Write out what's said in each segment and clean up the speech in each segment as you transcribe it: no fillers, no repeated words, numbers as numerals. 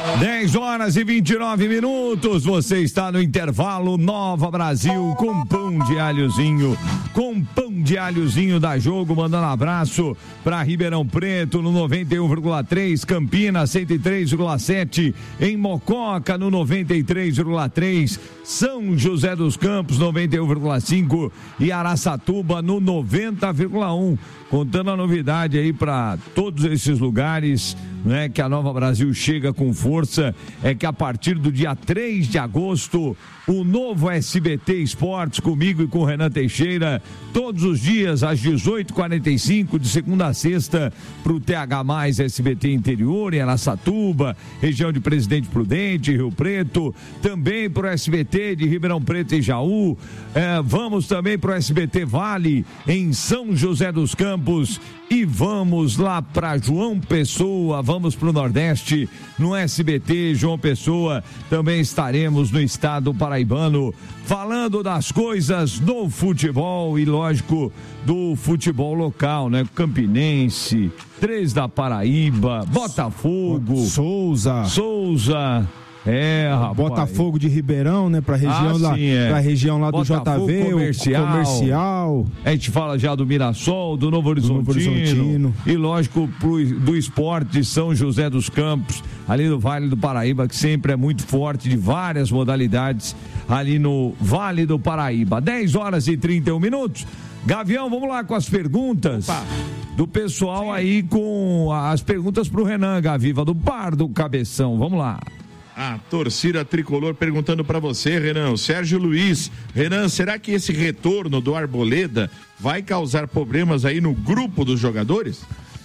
10h29, você está no intervalo Nova Brasil com pão de alhozinho, da Jogo, mandando abraço para Ribeirão Preto no 91,3, Campinas 103,7, em Mococa no 93,3, São José dos Campos 91,5 e Araçatuba no 90,1. Contando a novidade aí para todos esses lugares, né, que a Nova Brasil chega com força, é que a partir do dia 3 de agosto, o novo SBT Esportes, comigo e com o Renan Teixeira, todos os dias às 18h45, de segunda a sexta, para o TH+, SBT Interior, em Araçatuba, região de Presidente Prudente, Rio Preto, também para o SBT de Ribeirão Preto e Jaú, vamos também para o SBT Vale, em São José dos Campos, e vamos lá para João Pessoa, vamos para o Nordeste, no SBT João Pessoa, também estaremos no estado paraibano, falando das coisas do futebol e, lógico, do futebol local, né? Campinense, 3 da Paraíba, Botafogo, Souza. Rapaz. Botafogo de Ribeirão, né? Pra região pra região lá Botafogo, do JV, comercial. A gente fala já do Mirassol, do Novo Horizontino. E lógico, do esporte de São José dos Campos, ali no Vale do Paraíba, que sempre é muito forte, de várias modalidades, ali no Vale do Paraíba. 10h31. Gavião, vamos lá com as perguntas. Opa. Do pessoal aí, com as perguntas pro Renan Gaviva, do Bar do Cabeção. Vamos lá. A torcida tricolor perguntando para você, Renan, o Sérgio Luiz. Renan, será que esse retorno do Arboleda vai causar problemas aí no grupo dos jogadores?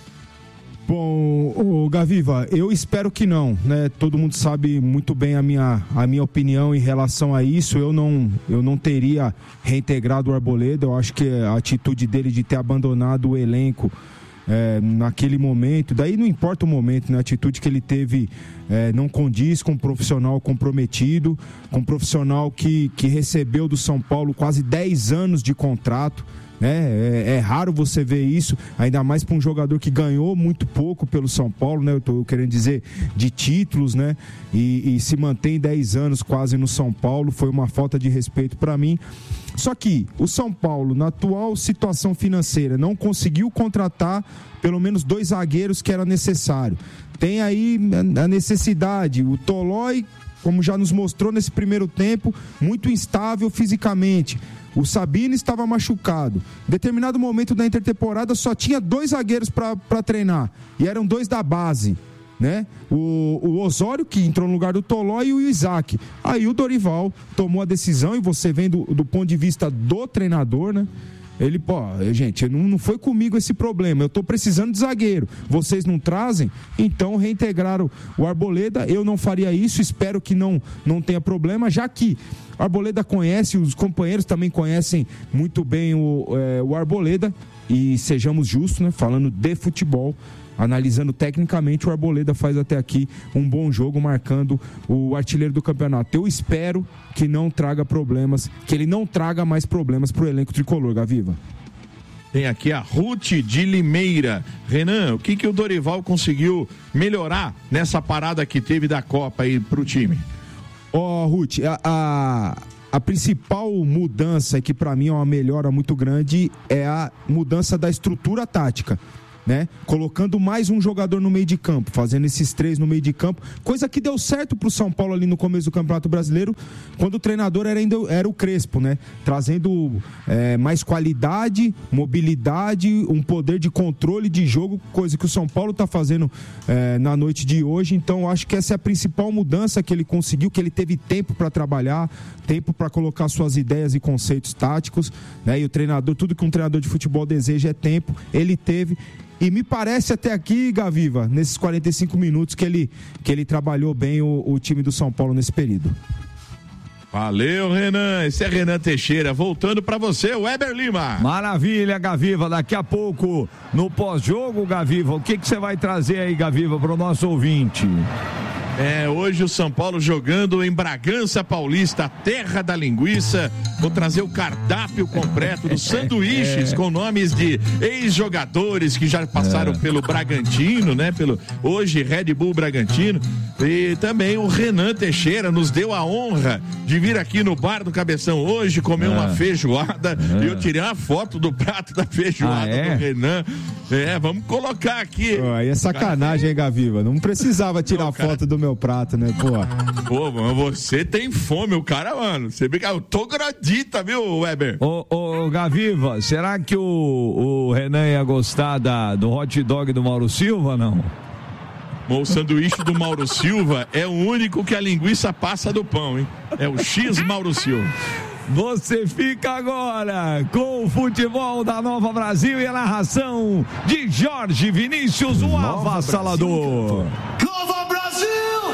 Bom, Gaviva, eu espero que não, né? Todo mundo sabe muito bem a minha opinião em relação a isso. Eu não teria reintegrado o Arboleda. Eu acho que a atitude dele de ter abandonado o elenco naquele momento, daí não importa o momento, né? A atitude que ele teve não condiz com um profissional comprometido, com um profissional que recebeu do São Paulo quase 10 anos de contrato, né? É raro você ver isso, ainda mais para um jogador que ganhou muito pouco pelo São Paulo, né? Eu tô querendo dizer de títulos, né? E se mantém 10 anos quase no São Paulo, foi uma falta de respeito para mim. Só que o São Paulo, na atual situação financeira, não conseguiu contratar pelo menos 2 zagueiros que era necessário. Tem aí a necessidade, o Tolói, como já nos mostrou nesse primeiro tempo, muito instável fisicamente. O Sabino estava machucado. Em determinado momento da intertemporada só tinha 2 zagueiros para treinar. E eram 2 da base, né? O Osório, que entrou no lugar do Toló, e o Isaac. Aí o Dorival tomou a decisão, e você vem do ponto de vista do treinador, né? Ele, gente, não foi comigo esse problema, eu tô precisando de zagueiro, vocês não trazem, então reintegraram o Arboleda. Eu não faria isso, espero que não tenha problema, já que o Arboleda conhece, os companheiros também conhecem muito bem o Arboleda, e sejamos justos, né, falando de futebol, analisando tecnicamente, o Arboleda faz até aqui um bom jogo, marcando o artilheiro do campeonato. Eu espero que não traga problemas, que ele não traga mais problemas pro elenco tricolor, Gaviva. Tem aqui a Ruth de Limeira. Renan, o que o Dorival conseguiu melhorar nessa parada que teve da Copa aí pro time? Ruth, a principal mudança, que para mim é uma melhora muito grande, é a mudança da estrutura tática, né? Colocando mais um jogador no meio de campo, fazendo esses 3 no meio de campo, coisa que deu certo pro São Paulo ali no começo do Campeonato Brasileiro, quando o treinador era o Crespo, né? Trazendo mais qualidade, mobilidade, um poder de controle de jogo, coisa que o São Paulo tá fazendo na noite de hoje. Então eu acho que essa é a principal mudança que ele conseguiu, que ele teve tempo para trabalhar, tempo para colocar suas ideias e conceitos táticos, né? E o treinador, tudo que um treinador de futebol deseja é tempo, ele teve. E me parece até aqui, Gaviva, nesses 45 minutos que ele trabalhou bem o time do São Paulo nesse período. Valeu, Renan. Esse é Renan Teixeira. Voltando para você, o Weber Lima. Maravilha, Gaviva. Daqui a pouco, no pós-jogo, Gaviva, o que você vai trazer aí, Gaviva, para o nosso ouvinte? Hoje o São Paulo jogando em Bragança Paulista, terra da linguiça. Vou trazer o cardápio completo dos sanduíches com nomes de ex-jogadores que já passaram pelo Bragantino, né? Hoje Red Bull Bragantino. E também o Renan Teixeira nos deu a honra de vir aqui no Bar do Cabeção hoje comer uma feijoada. E eu tirei uma foto do prato da feijoada do Renan. Vamos colocar aqui. Aí é sacanagem, hein, Gaviva? Não precisava tirar foto do meu prato, né, Pô, mano, você tem fome, o cara, mano. Você vê que eu tô gradita, viu, Weber? Ô, Gaviva, será que o Renan ia gostar do hot dog do Mauro Silva, não? O sanduíche do Mauro Silva é o único que a linguiça passa do pão, hein? É o X Mauro Silva. Você fica agora com o futebol da Nova Brasil e a narração de Jorge Vinícius, o avassalador. Nova Brasil!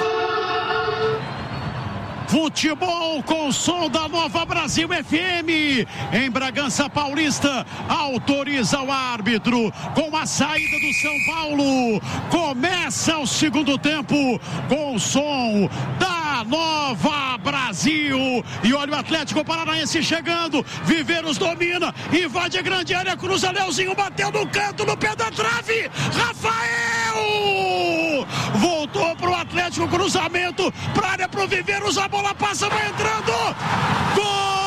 Futebol com o som da Nova Brasil FM. Em Bragança Paulista, autoriza o árbitro com a saída do São Paulo. Começa o segundo tempo com o som da Nova Brasil. E olha o Atlético Paranaense chegando. Viveiros domina, invade a grande área, cruza Leozinho, bateu no canto, no pé da trave. Rafael! Voltou pro Atlético, cruzamento pra área pro Viveiros, a bola passa, vai entrando. Gol!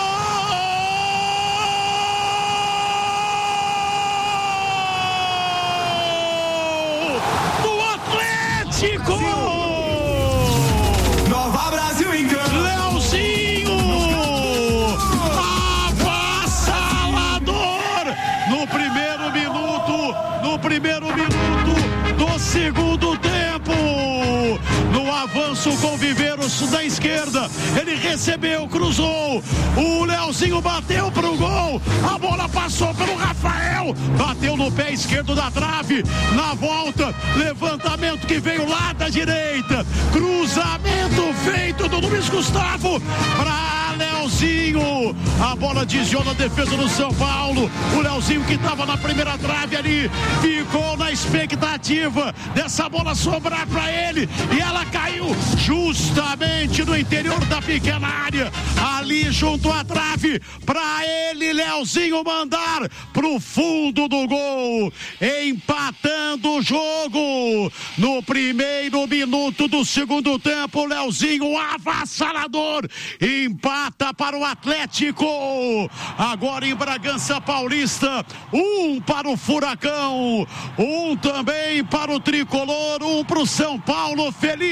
Do Atlético! Nova Brasil em campo. Leozinho! Avassalador! No primeiro minuto do segundo tempo. No avanço com Viveiros da esquerda, ele recebeu, cruzou, o Leozinho bateu pro gol, a bola passou pelo Rafael, bateu no pé esquerdo da trave, na volta, levantamento que veio lá da direita, cruzamento feito do Luiz Gustavo para Leozinho, a bola desviou na defesa do São Paulo, o Leozinho que estava na primeira trave ali, ficou na expectativa dessa bola sobrar para ele, e ela caiu justamente no interior da pequena área, ali junto à trave, para ele, Leozinho, mandar pro fundo do gol, empatando o jogo no primeiro minuto do segundo tempo. Leozinho, avassalador, empata para o Atlético. Agora em Bragança Paulista, um para o Furacão, um também para o Tricolor, um para o São Paulo.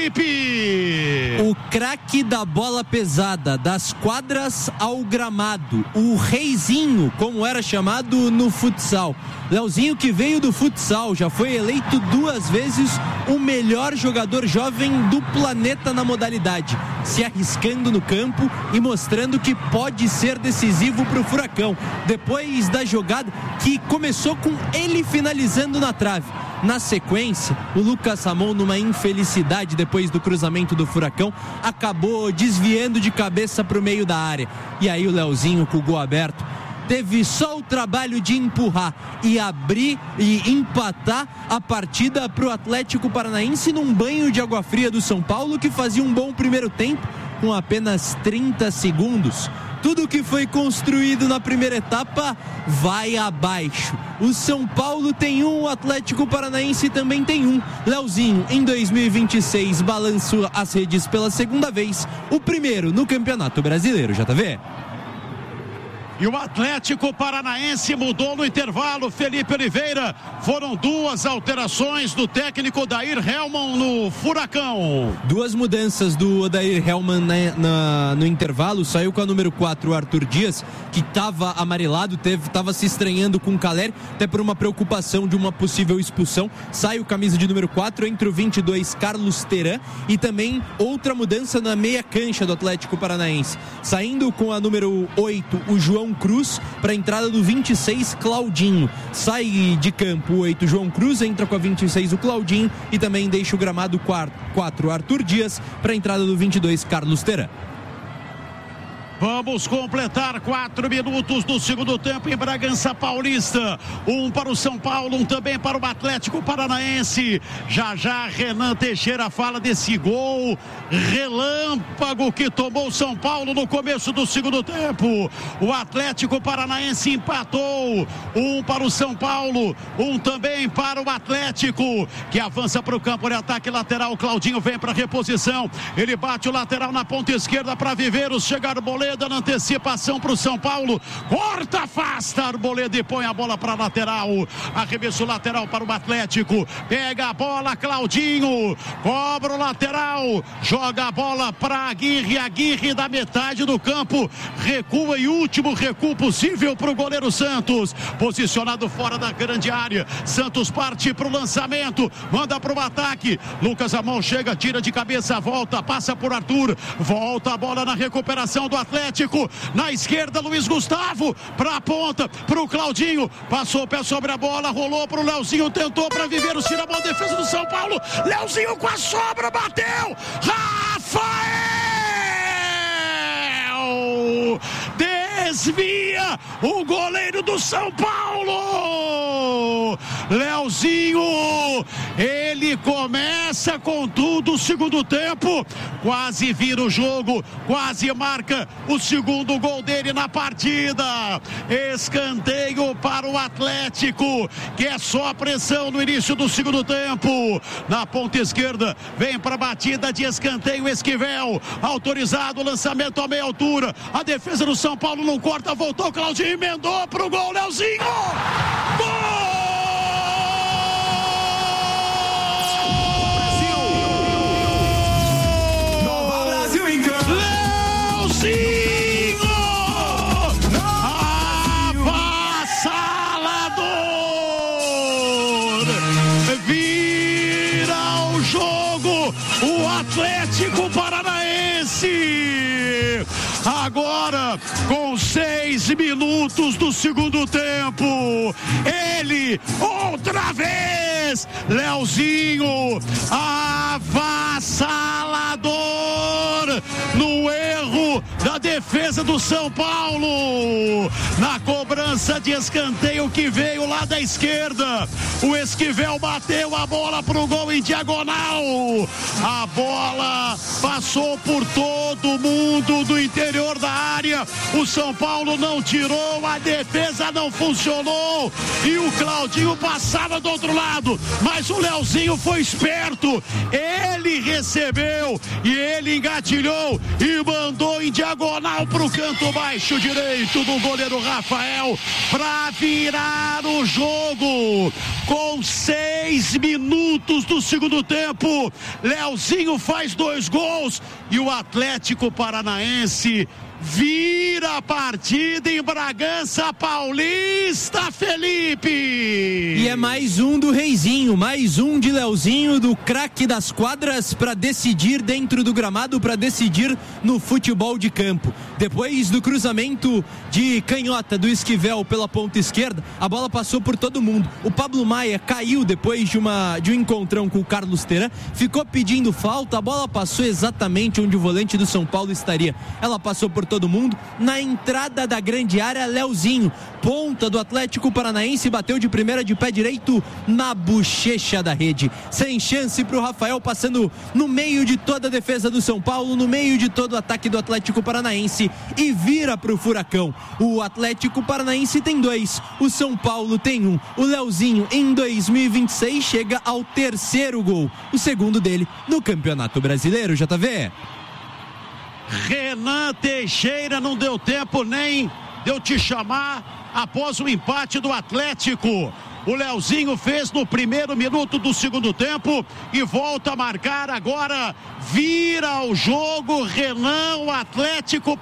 Felipe, o craque da bola pesada, das quadras ao gramado, o reizinho, como era chamado no futsal. Leozinho, que veio do futsal, já foi eleito 2 vezes o melhor jogador jovem do planeta na modalidade, se arriscando no campo e mostrando que pode ser decisivo para o Furacão, depois da jogada que começou com ele finalizando na trave. Na sequência, o Lucas Ramon, numa infelicidade depois do cruzamento do Furacão, acabou desviando de cabeça para o meio da área. E aí o Leozinho, com o gol aberto, teve só o trabalho de empurrar e abrir e empatar a partida para o Atlético Paranaense num banho de água fria do São Paulo, que fazia um bom primeiro tempo com apenas 30 segundos. Tudo que foi construído na primeira etapa vai abaixo. O São Paulo tem um, o Atlético Paranaense também tem um. Leozinho, em 2026, balançou as redes pela segunda vez, o primeiro no Campeonato Brasileiro, JV. E o Atlético Paranaense mudou no intervalo. Felipe Oliveira, foram 2 alterações do técnico Odair Hellmann no Furacão. 2 mudanças do Odair Hellmann no intervalo. Saiu com a número 4 o Arthur Dias, que estava amarelado, estava se estranhando com o Caleri, até por uma preocupação de uma possível expulsão. Sai o camisa de número 4, entre o 22 Carlos Teran, e também outra mudança na meia cancha do Atlético Paranaense. Saindo com a número 8 o João Cruz, para a entrada do 26 Claudinho. Sai de campo o 8 João Cruz, entra com a 26 o Claudinho, e também deixa o gramado 4 Arthur Dias, para a entrada do 22 Carlos Teran. Vamos completar 4 minutos do segundo tempo em Bragança Paulista. 1 para o São Paulo, 1 também para o Atlético Paranaense. Já Renan Teixeira fala desse gol relâmpago que tomou o São Paulo no começo do segundo tempo. O Atlético Paranaense empatou. 1 para o São Paulo, 1 também para o Atlético, que avança para o campo de ataque lateral. O Claudinho vem para reposição. Ele bate o lateral na ponta esquerda para Viveiros. Chega Arboleda na antecipação para o São Paulo. Corta, afasta Arboleda e põe a bola para a lateral. Arremesso lateral para o Atlético. Pega a bola, Claudinho. Cobra o lateral. Joga a bola para Aguirre. Aguirre da metade do campo. Recua e último recuo possível para o goleiro Santos. Posicionado fora da grande área. Santos parte para o lançamento. Manda para o ataque. Lucas Amon chega, tira de cabeça, volta, passa por Arthur. Volta a bola na recuperação do Atlético. Na esquerda, Luiz Gustavo. Para a ponta, para o Claudinho. Passou o pé sobre a bola, rolou para o Leozinho, tentou para Viveiros, tira a bola, defesa do São Paulo. Leozinho com a sobra, bateu. Rafael! Desvia o goleiro do São Paulo. Leozinho, ele começa com tudo o segundo tempo, quase vira o jogo, quase marca o segundo gol dele na partida. Escanteio para o Atlético, que é só pressão no início do segundo tempo. Na ponta esquerda, vem para a batida de escanteio Esquivel, autorizado o lançamento a meia altura. A defesa do São Paulo não corta, voltou, Claudinho emendou pro gol, Leozinho! Gol! Atlético Paranaense, agora com 6 minutos do segundo tempo, ele outra vez, Leozinho, avassalador no erro da defesa do São Paulo, na cobrança de escanteio que veio lá da esquerda, o Esquivel bateu a bola pro gol em diagonal, a bola passou por todo mundo do interior da área, o São Paulo não tirou, a defesa não funcionou e o Claudinho passava do outro lado, mas o Leozinho foi esperto, ele recebeu e ele engatilhou e mandou em diagonal pro canto baixo direito do goleiro Rafael para virar o jogo. Com 6 minutos do segundo tempo, Leozinho faz 2 gols e o Atlético Paranaense vira a partida em Bragança Paulista, Felipe! E é mais um do Reizinho, mais um de Leozinho, do craque das quadras, para decidir dentro do gramado, para decidir no futebol de campo. Depois do cruzamento de canhota do Esquivel pela ponta esquerda, a bola passou por todo mundo. O Pablo Maia caiu depois de um encontrão com o Carlos Teran, ficou pedindo falta, a bola passou exatamente onde o volante do São Paulo estaria. Ela passou por todo mundo, na entrada da grande área, Leozinho, ponta do Atlético Paranaense, bateu de primeira de pé direito na bochecha da rede, sem chance para o Rafael, passando no meio de toda a defesa do São Paulo, no meio de todo o ataque do Atlético Paranaense e vira para o Furacão. O Atlético Paranaense tem 2, o São Paulo tem 1. O Leozinho em 2026 chega ao 3º gol, o segundo dele no Campeonato Brasileiro, JV. Renan Teixeira, não deu tempo nem de eu te chamar após o empate do Atlético. O Leozinho fez no primeiro minuto do segundo tempo e volta a marcar agora, vira o jogo, Renan, o Atlético